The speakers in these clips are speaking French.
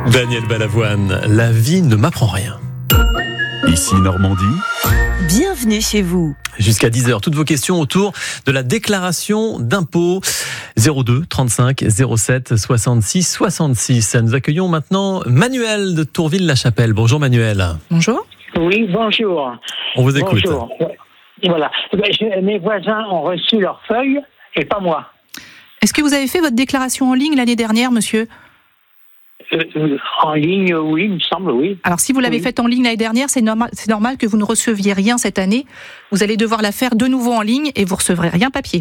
Daniel Balavoine, la vie ne m'apprend rien. Ici Normandie. Bienvenue chez vous. Jusqu'à 10h, toutes vos questions autour de la déclaration d'impôt 02 35 07 66 66. Nous accueillons maintenant Manuel de Tourville-la-Chapelle. Bonjour Manuel. Bonjour. Oui, bonjour. On vous écoute. Bonjour. Voilà. Mes voisins ont reçu leurs feuilles et pas moi. Est-ce que vous avez fait votre déclaration en ligne l'année dernière, monsieur ? En ligne, oui, il me semble, oui. Alors, si vous l'avez faite en ligne l'année dernière, c'est normal que vous ne receviez rien cette année. Vous allez devoir la faire de nouveau en ligne et vous recevrez rien papier.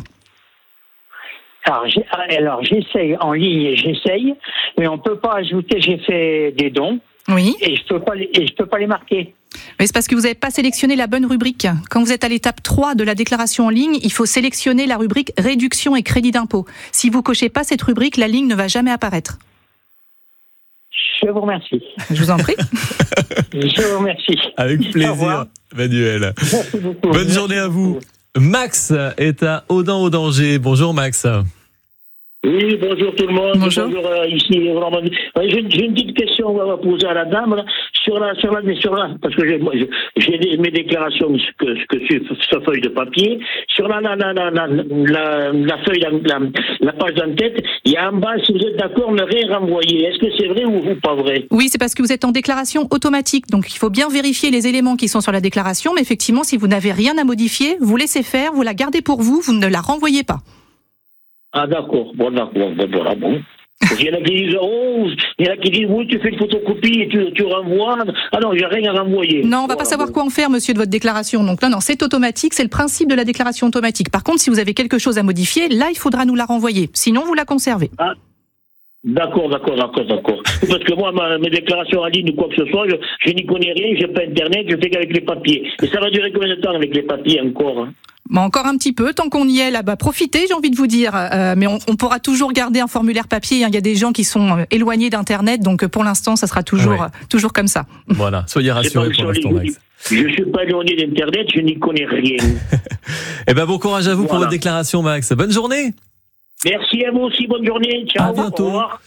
Alors, j'essaye en ligne, mais on peut pas ajouter. J'ai fait des dons. Oui. Et je peux pas les marquer. Mais c'est parce que vous n'avez pas sélectionné la bonne rubrique. Quand vous êtes à l'étape 3 de la déclaration en ligne, il faut sélectionner la rubrique réduction et crédit d'impôt. Si vous cochez pas cette rubrique, la ligne ne va jamais apparaître. Je vous remercie. Je vous en prie. Je vous remercie. Avec plaisir, Manuel. Merci beaucoup. Bonne journée à vous. Max est à Audun-au-Danger. Bonjour Max. Oui, bonjour tout le monde. Bonjour. Ici, vraiment. J'ai une petite question à poser à la dame, là, sur la, parce que j'ai mes déclarations, ce que sur feuille de papier, sur la feuille, la page d'en-tête, il y a en bas, si vous êtes d'accord, ne rien renvoyer. Est-ce que c'est vrai ou pas vrai? Oui, c'est parce que vous êtes en déclaration automatique. Donc, il faut bien vérifier les éléments qui sont sur la déclaration. Mais effectivement, si vous n'avez rien à modifier, vous laissez faire, vous la gardez pour vous, vous ne la renvoyez pas. Ah, d'accord. Bon. Il y en a qui disent, oui, tu fais une photocopie et tu renvoies. Ah non, il n'y a rien à renvoyer. Non, on va pas savoir quoi en faire, monsieur, de votre déclaration. Donc non, c'est automatique, c'est le principe de la déclaration automatique. Par contre, si vous avez quelque chose à modifier, là, il faudra nous la renvoyer. Sinon, vous la conservez. Ah. D'accord. Parce que moi, mes déclarations en ligne ou quoi que ce soit, je n'y connais rien, j'ai pas Internet, je fais qu'avec les papiers. Et ça va durer combien de temps avec les papiers encore? Bon, encore un petit peu, tant qu'on y est là, profitez, j'ai envie de vous dire. Mais on pourra toujours garder un formulaire papier. Il y a des gens qui sont éloignés d'Internet, donc pour l'instant, ça sera toujours comme ça. Voilà, soyez rassurés pour l'instant, Max. Je suis pas éloigné d'Internet, je n'y connais rien. Eh ben, bon courage à vous pour votre déclaration, Max. Bonne journée. Merci à vous aussi, bonne journée. Ciao. À bientôt. Au revoir.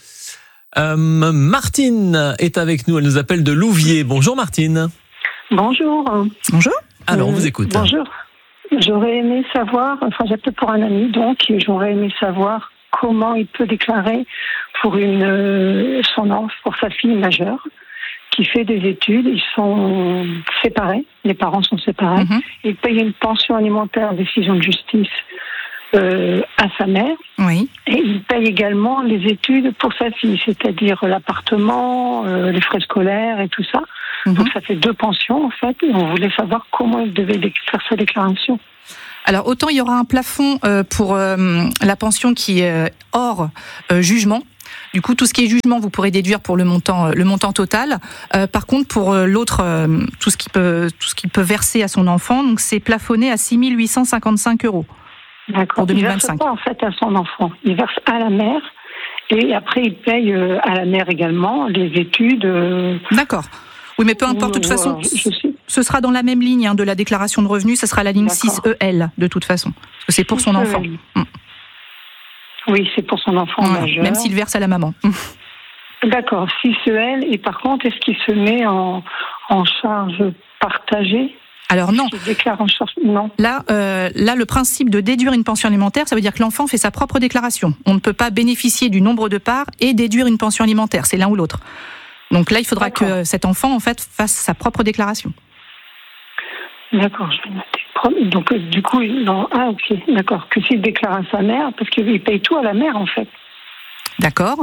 Martine est avec nous, elle nous appelle de Louviers. Bonjour Martine. Bonjour. Bonjour. Alors, on vous écoute. Bonjour. J'aurais aimé savoir, j'appelle pour un ami donc, et j'aurais aimé savoir comment il peut déclarer pour pour sa fille majeure qui fait des études. Ils sont séparés, les parents sont séparés. Il paye une pension alimentaire, décision de justice, à sa mère. Oui. Et il paye également les études pour sa fille, c'est-à-dire l'appartement, les frais scolaires et tout ça. Donc ça fait 2 pensions en fait, et on voulait savoir comment il devait faire sa déclaration. Alors autant il y aura un plafond pour la pension qui est hors jugement. Du coup, tout ce qui est jugement, vous pourrez déduire pour le montant total. Par contre, pour l'autre, tout ce qu'il peut verser à son enfant, donc c'est plafonné à 6 855 €. D'accord. Pour 2025. Il verse pas en fait à son enfant, il verse à la mère. Et après, il paye à la mère également les études. D'accord. Oui, mais peu importe, de toute façon, ce sera dans la même ligne de la déclaration de revenus, ce sera la ligne 6EL, de toute façon. Parce que c'est pour son enfant. Oui, c'est pour son enfant majeur. Même s'il verse à la maman. D'accord, 6EL. Et par contre, est-ce qu'il se met en charge partagée ? Alors non. Il déclare en charge, non. Là, le principe de déduire une pension alimentaire, ça veut dire que l'enfant fait sa propre déclaration. On ne peut pas bénéficier du nombre de parts et déduire une pension alimentaire. C'est l'un ou l'autre. Donc là, il faudra que cet enfant, en fait, fasse sa propre déclaration. D'accord, je vais noter. Donc, du coup, ok, d'accord. Que s'il déclare à sa mère, parce qu'il paye tout à la mère, en fait. D'accord.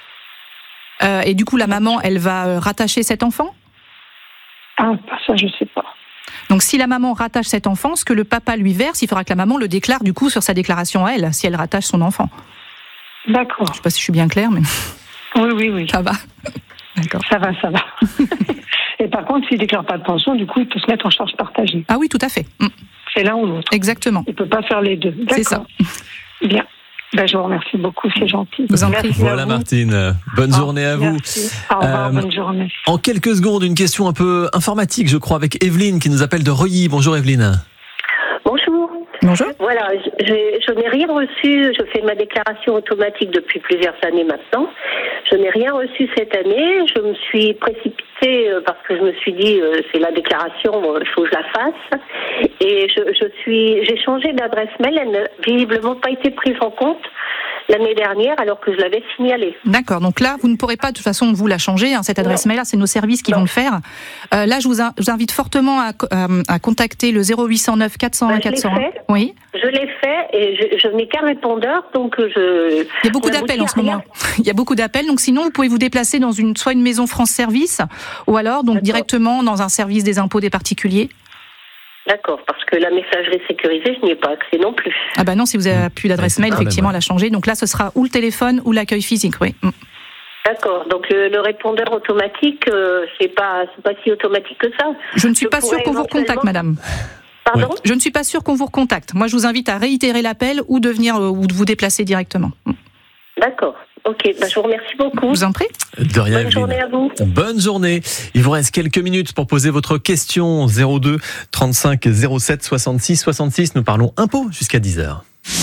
Et du coup, la maman, elle va rattacher cet enfant ? Ah, ça, je sais pas. Donc, si la maman rattache cet enfant, ce que le papa lui verse, il faudra que la maman le déclare, du coup, sur sa déclaration à elle, si elle rattache son enfant. D'accord. Je sais pas si je suis bien claire, mais... Oui. Ça va. D'accord. Ça va. Et par contre, s'il ne déclare pas de pension, du coup, il peut se mettre en charge partagée. Ah oui, tout à fait. C'est l'un ou l'autre. Exactement. Il ne peut pas faire les deux. D'accord. C'est ça. Bien. Je vous remercie beaucoup, c'est gentil. Vous en prie. Voilà Martine, bonne journée à vous. Au revoir, bonne journée. En quelques secondes, une question un peu informatique, je crois, avec Evelyne qui nous appelle de Reuilly. Bonjour Evelyne. Bonjour. Bonjour. Voilà, je n'ai rien reçu. Je fais ma déclaration automatique depuis plusieurs années maintenant. Je n'ai rien reçu cette année. Je me suis précipitée parce que je me suis dit c'est la déclaration, il faut que je la fasse. Et j'ai changé d'adresse mail. Elle n'a visiblement pas été prise en compte l'année dernière alors que je l'avais signalée. D'accord, donc là vous ne pourrez pas de toute façon vous la changer, cette adresse mail là, c'est nos services qui vont le faire. Là je vous invite fortement à contacter le 0809 401 401. Oui. Je l'ai fait et je n'ai qu'un répondeur, donc il y a beaucoup d'appels en ce moment. Il y a beaucoup d'appels, donc sinon vous pouvez vous déplacer dans soit une maison France Service ou alors donc directement dans un service des impôts des particuliers. D'accord, parce que la messagerie sécurisée, je n'y ai pas accès non plus. Ah bah non, si vous n'avez plus d'adresse mail, effectivement, la changer. Donc là, ce sera ou le téléphone ou l'accueil physique, oui. D'accord, donc le répondeur automatique, c'est pas si automatique que ça. Je ne suis pas sûre qu'on vous recontacte, madame. Pardon ? Je ne suis pas sûre qu'on vous recontacte. Moi, je vous invite à réitérer l'appel ou de venir ou de vous déplacer directement. D'accord. Ok, je vous remercie beaucoup. Je vous en prie. De rien. Bonne journée à vous. Bonne journée. Il vous reste quelques minutes pour poser votre question. 02 35 07 66 66. Nous parlons impôts jusqu'à 10h.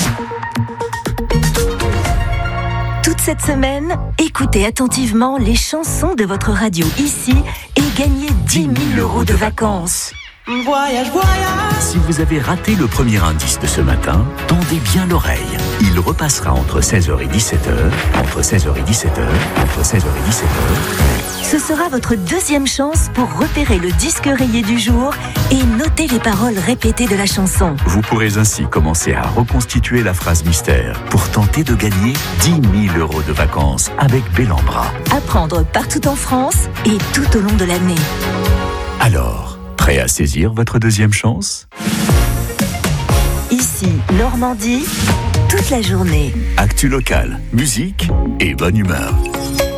Toute cette semaine, écoutez attentivement les chansons de votre radio ici et gagnez 10 000 € de vacances. Voyage, voyage. Si vous avez raté le premier indice de ce matin, tendez bien l'oreille. Il repassera entre 16h et 17h, entre 16h et 17h, entre 16h et 17h. Ce sera votre deuxième chance pour repérer le disque rayé du jour et noter les paroles répétées de la chanson. Vous pourrez ainsi commencer à reconstituer la phrase mystère pour tenter de gagner 10 000 € de vacances avec Bellambra. À prendre partout en France et tout au long de l'année. Alors, prêt à saisir votre deuxième chance ? Ici, Normandie, toute la journée. Actu locale, musique et bonne humeur.